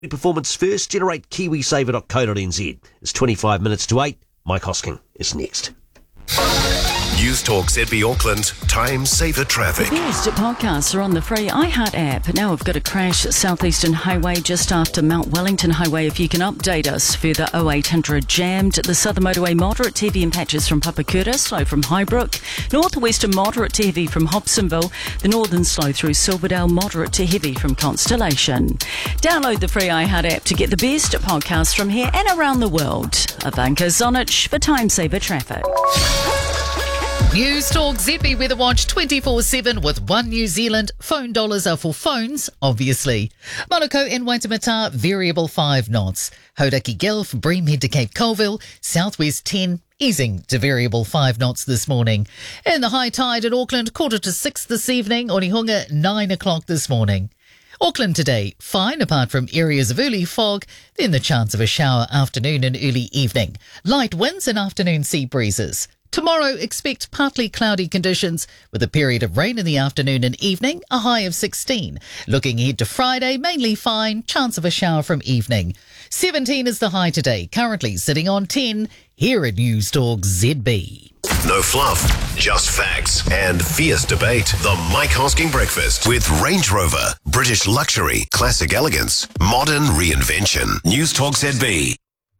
Performance first, generate kiwisaver.co.nz. It's 25 minutes to 8. Mike Hosking is next. News Talk ZB Auckland, time saver traffic. The best podcasts are on the free iHeart app. Now we've got a crash Southeastern Highway just after Mount Wellington Highway. If you can update us further, 0800 jammed. The Southern Motorway moderate to heavy in patches from Papakura, slow from Highbrook. Northwestern moderate to heavy from Hobsonville. The northern slow through Silverdale, moderate to heavy from Constellation. Download the free iHeart app to get the best podcasts from here and around the world. Ivanka Zonich for time saver traffic. News Talk ZB Weather Watch 24/7 with One New Zealand. Phone dollars are for phones, obviously. Manukau and Waitemata, variable 5 knots. Hauraki Gulf, Breamhead to Cape Colville, southwest 10, easing to variable 5 knots this morning. And the high tide at Auckland, 5:45 this evening. Onehunga, 9 o'clock this morning. Auckland today, fine apart from areas of early fog, then the chance of a shower afternoon and early evening. Light winds and afternoon sea breezes. Tomorrow, expect partly cloudy conditions with a period of rain in the afternoon and evening, a high of 16. Looking ahead to Friday, mainly fine, chance of a shower from evening. 17 is the high today, currently sitting on 10 here at News Talk ZB. No fluff, just facts and fierce debate. The Mike Hosking Breakfast with Range Rover. British luxury, classic elegance, modern reinvention. News Talk ZB.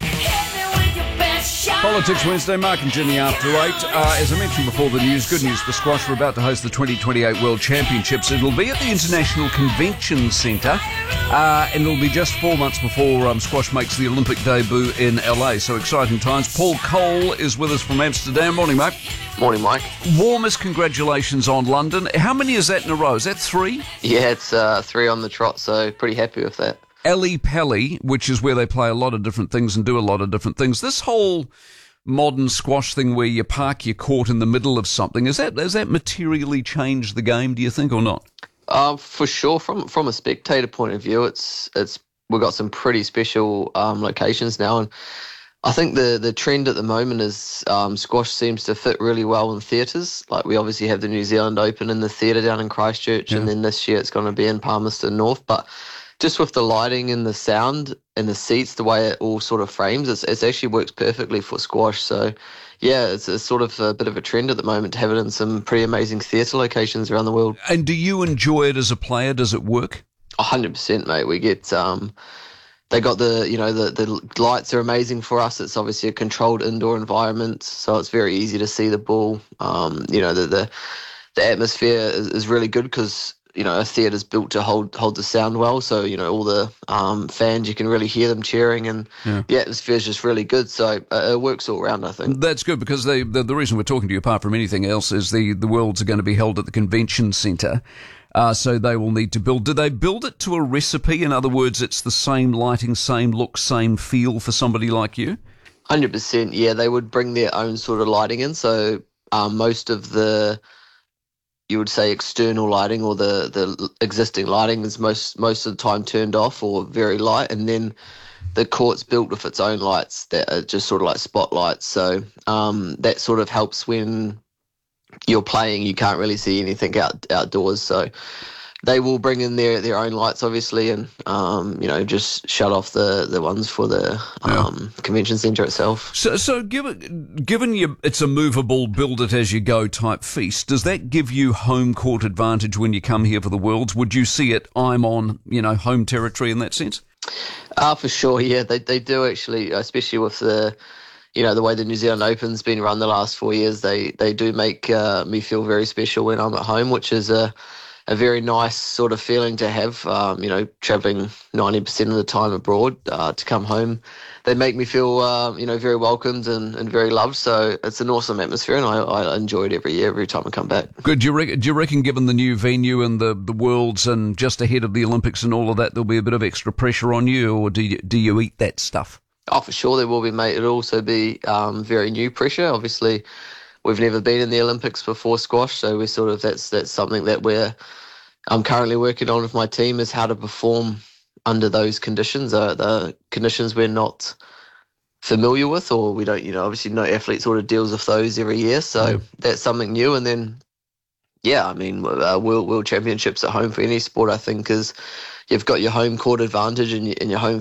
Politics Wednesday, Mark and Jimmy after 8. As I mentioned before the news, good news for squash. We're about to host the 2028 World Championships. It'll be at the International Convention Centre, and it'll be just 4 months before squash makes the Olympic debut in LA. So exciting times. Paul Cole is with us from Amsterdam. Morning, mate. Morning, Mike. Warmest congratulations on London. How many is that in a row? Is that 3? Yeah, it's 3 on the trot, so pretty happy with that. Ali Pali, which is where they play a lot of different things and do a lot of different things. This whole modern squash thing where you park your court in the middle of something, has that materially changed the game, do you think, or not? For sure. From a spectator point of view, it's we've got some pretty special locations now, and I think the trend at the moment is squash seems to fit really well in theatres. Like, we obviously have the New Zealand Open in the theatre down in Christchurch, and then this year it's going to be in Palmerston North, but just with the lighting and the sound and the seats, the way it all sort of frames, it actually works perfectly for squash. So, yeah, it's sort of a bit of a trend at the moment to have it in some pretty amazing theatre locations around the world. And do you enjoy it as a player? Does it work? 100%, mate. We get they got the lights are amazing for us. It's obviously a controlled indoor environment, so it's very easy to see the ball. The atmosphere is really good because a theatre's built to hold the sound well. So, all the fans, you can really hear them cheering, and the atmosphere's just really good. So it works all around, I think. That's good, because the reason we're talking to you, apart from anything else, is the Worlds are going to be held at the convention centre. So they will need to build. Do they build it to a recipe? In other words, it's the same lighting, same look, same feel for somebody like you? 100%, yeah. They would bring their own sort of lighting in. So most of the, you would say, external lighting or the existing lighting is most of the time turned off or very light, and then the court's built with its own lights that are just sort of like spotlights. So that sort of helps when you're playing, you can't really see anything outdoors. So they will bring in their own lights, obviously, and just shut off the ones for the convention centre itself. So given it's a movable, build it as you go type feast, does that give you home court advantage when you come here for the Worlds? Would you see it, I'm on home territory in that sense? For sure, yeah, they do actually, especially with the way the New Zealand Open's been run the last 4 years. They do make me feel very special when I'm at home, which is a very nice sort of feeling to have, travelling 90% of the time abroad, to come home. They make me feel, very welcomed and very loved. So it's an awesome atmosphere, and I enjoy it every year, every time I come back. Good. Do you reckon, given the new venue and the Worlds and just ahead of the Olympics and all of that, there'll be a bit of extra pressure on you, or do you eat that stuff? Oh, for sure there will be, mate. It'll also be very new pressure. Obviously, we've never been in the Olympics before squash, so we're sort of that's something that I'm currently working on with my team, is how to perform under those conditions. The conditions we're not familiar with, or we don't, obviously no athlete sort of deals with those every year. So that's something new. And then, World Championships at home for any sport, I think, is, you've got your home court advantage and your home